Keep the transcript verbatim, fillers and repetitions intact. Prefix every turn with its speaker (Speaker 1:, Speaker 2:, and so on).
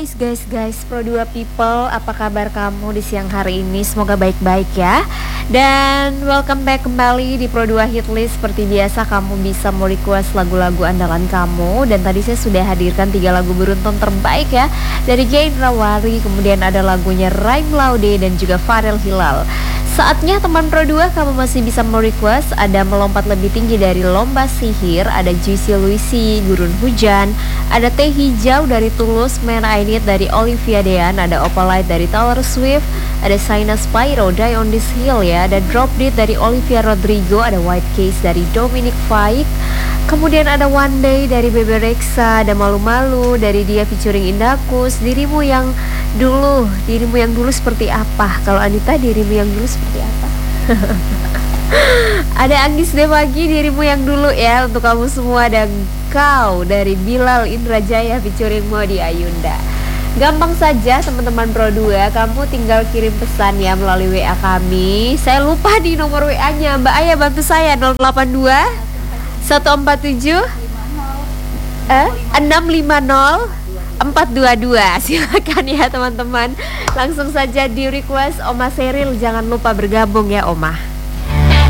Speaker 1: guys, guys, guys, Pro dua People, apa kabar kamu di siang hari ini? Semoga baik-baik ya. Dan welcome back kembali di Pro dua Hitlist. Seperti biasa kamu bisa mau request lagu-lagu andalan kamu. Dan tadi saya sudah hadirkan tiga lagu beruntun terbaik ya, dari Jay Indrawari, kemudian ada lagunya Raim Laude dan juga Farel Hilal. Saatnya teman Pro dua, kamu masih bisa merequest. Ada Melompat Lebih Tinggi dari Lomba Sihir, ada Juicy Luisi, Gurun Hujan, ada Teh Hijau dari Tulus, Man I Need dari Olivia Dean, ada Opalite dari Taylor Swift, ada Saina Spyro, Die on This Hill ya, ada Drop Dead dari Olivia Rodrigo, ada White Case dari Dominic Fike, kemudian ada One Day dari Bebe Rexha, ada Malu Malu dari dia featuring Indakus, Dirimu Yang Dulu, Dirimu Yang Dulu seperti apa? Kalau Anita, Dirimu Yang Dulu seperti apa? Ada Anggis Devagi, Dirimu Yang Dulu ya untuk kamu semua, dan Kau dari Bilal Indrajaya featuring Modi Ayunda. Gampang saja teman-teman Pro dua, kamu tinggal kirim pesan ya melalui W A kami. Saya lupa di nomor W A-nya, Mbak Aya bantu saya, nol delapan dua satu empat tujuh eh enam lima nol empat dua dua. Silakan ya teman-teman, langsung saja di request Oma Seril, jangan lupa bergabung ya Oma.